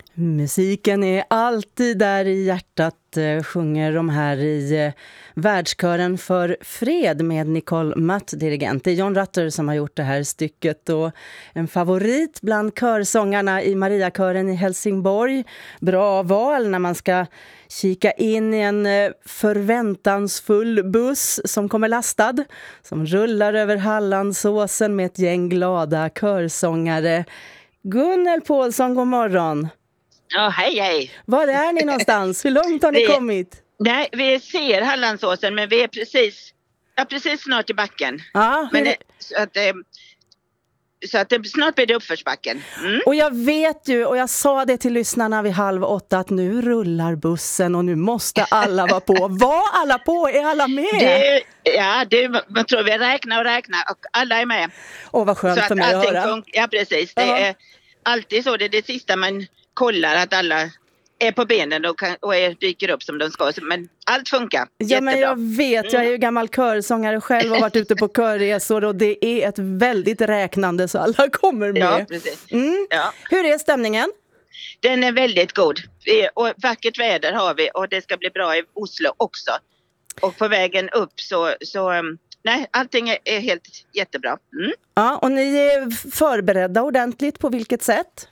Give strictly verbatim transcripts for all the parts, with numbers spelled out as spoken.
Musiken är alltid där i hjärtat, eh, sjunger de här i eh, världskören för fred med Nicole Matt, dirigent. Det är John Rutter som har gjort det här stycket och en favorit bland körsångarna i Mariakören i Helsingborg. Bra val när man ska kika in i en eh, förväntansfull buss som kommer lastad, som rullar över Hallandsåsen med ett gäng glada körsångare. Gunnel Paulsson, god morgon. Ja, hej hej. Var är ni någonstans? Hur långt har ni vi, kommit? Nej, vi ser Hallandsåsen, men vi är precis, ja, precis snart i backen. Ja, men hur... det, så att, eh, så att det, snart blir det uppförsbacken. Mm. Och jag vet ju, och jag sa det till lyssnarna vid halv åtta, att nu rullar bussen och nu måste alla vara på. Var alla på? Är alla med? Det, ja, det, man tror vi räknar och räknar och alla är med. Åh, vad skönt så för mig att höra. Fun- ja, precis. Det ja. är alltid så. Det är det sista man kollar, att alla är på benen och, kan, och är, dyker upp som de ska. Men allt funkar. Ja, jättebra. Men jag vet, jag är ju gammal körsångare själv och har varit ute på körresor och det är ett väldigt räknande så alla kommer med. Ja, precis. Mm. Ja. Hur är stämningen? Den är väldigt god. Vi, och vackert väder har vi och det ska bli bra i Oslo också. Och på vägen upp så, så nej, allting är, är helt jättebra. Mm. Ja, och ni är förberedda ordentligt på vilket sätt?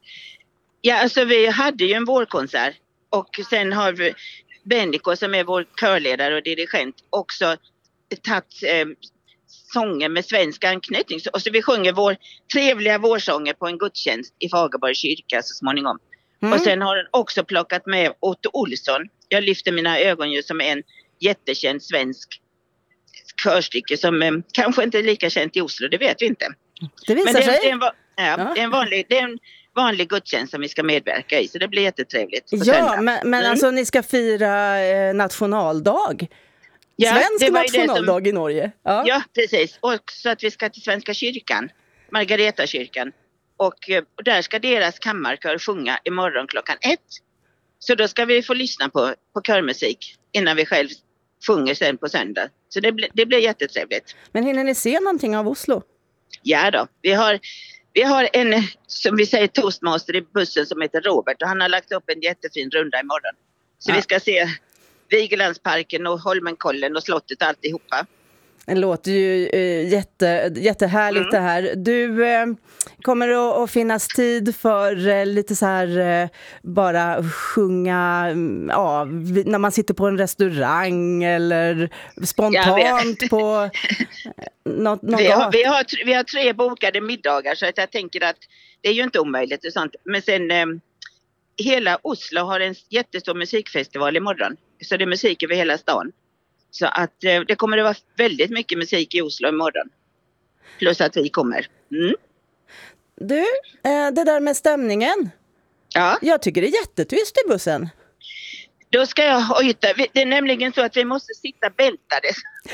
Ja, alltså vi hade ju en vårkonsert och sen har vi Bendico som är vår körledare och dirigent också tagit eh, sånger med svensk anknytning. Så, och så vi sjunger vår trevliga vårsånger på en gudstjänst i Fagerborg kyrka så småningom. Mm. Och sen har den också plockat med Otto Olsson. Jag lyfter mina ögon ju som en jättekänd svensk körstycke som eh, kanske inte är lika känt i Oslo, det vet vi inte. Det visar Men det, sig. Det är, en, ja, ja. det är en vanlig... Det är en, vanlig gudstjänst som vi ska medverka i, så det blir jättetrevligt. Ja, men, men mm. alltså ni ska fira eh, nationaldag. Ja, Svensk nationaldag som... i Norge. Ja. ja, precis. Och så att vi ska till Svenska kyrkan, Margareta kyrkan. Och, och där ska deras kammarkör sjunga imorgon klockan ett. Så då ska vi få lyssna på, på körmusik innan vi själv sjunger sen på söndag. Så det, blir, det blir jättetrevligt. Men hinner ni se någonting av Oslo? Ja då, vi har... Vi har en, som vi säger, toastmaster i bussen som heter Robert och han har lagt upp en jättefin runda imorgon. Så ja. Vi ska se Vigelandsparken och Holmenkollen och slottet alltihopa. Det låter ju eh, jätte, jättehärligt mm. det här. Du, eh, kommer det att finnas tid för eh, lite så här eh, bara sjunga ja, när man sitter på en restaurang eller spontant ja, på något, någon vi, har, dag? vi, har, vi har tre bokade middagar så att jag tänker att det är ju inte omöjligt och sånt. Men sen eh, hela Oslo har en jättestor musikfestival imorgon. Så det är musik över hela stan. Så att eh, det kommer att vara väldigt mycket musik i Oslo imorgon. Plus att vi kommer. Mm. Du, eh, det där med stämningen. Ja. Jag tycker det är jättetyst i bussen. Då ska jag hojta. Det är nämligen så att vi måste sitta bältade.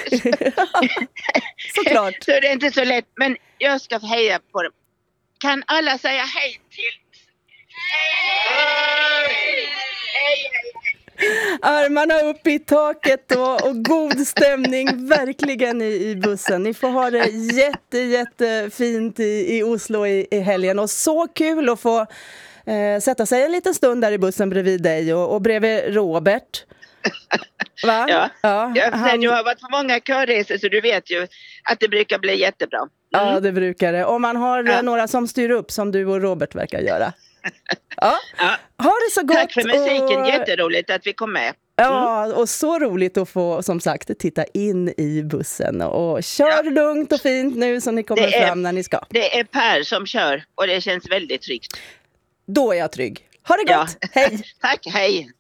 Såklart. Så det är inte så lätt. Men jag ska heja på dem. Kan alla säga hej till? Hej! Hej! Hej! Hej! Armarna upp i taket och, och god stämning verkligen i, i bussen. Ni får ha det jätte, jättefint i, i Oslo i, i helgen. Och så kul att få eh, sätta sig en liten stund där i bussen bredvid dig och, och bredvid Robert. Va? Ja, ja jag, han... du har varit på många körresor så du vet ju att det brukar bli jättebra. Mm. Ja, det brukar det. Om man har ja. några som styr upp som du och Robert verkar göra. Ja. Ja. Ha det så gott. Tack för musiken, och... jätteroligt att vi kom med. Mm. Ja, och så roligt att få, som sagt, titta in i bussen. Och kör ja. lugnt och fint nu så ni kommer är, fram när ni ska. Det är Per som kör och det känns väldigt tryggt. Då är jag trygg. Ha det gott, ja. hej! Tack, hej!